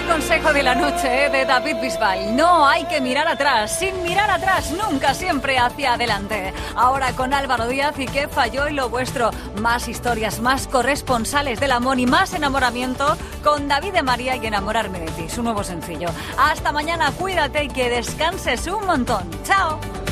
consejo de la noche de David Bisbal. No hay que mirar atrás. Sin mirar atrás, nunca, siempre hacia adelante. Ahora con Álvaro Díaz y qué falló en lo vuestro. Más historias, más corresponsales del amor y más enamoramiento con David de María y Enamorarme de ti, su nuevo sencillo. Hasta mañana, cuídate y que descanses un montón. ¡Chao!